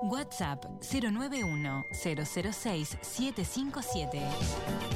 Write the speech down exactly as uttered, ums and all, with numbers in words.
WhatsApp cero nueve uno cero cero seis siete cinco siete.